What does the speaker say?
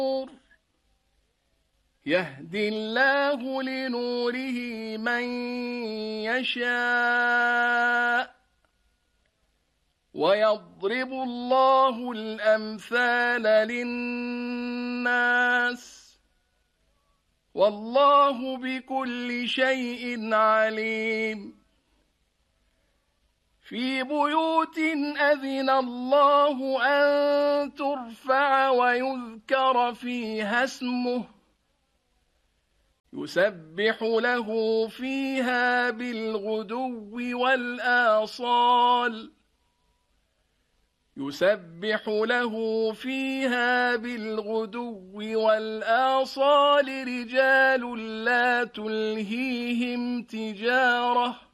يهدي الله لنوره من يشاء ويضرب الله الأمثال للناس والله بكل شيء عليم في بيوت أذن الله أن ترفع ويذكر فيها اسمه يسبح له فيها بالغدو والآصال يسبح له فيها بالغدو والآصال رجال لا تلهيهم تجارة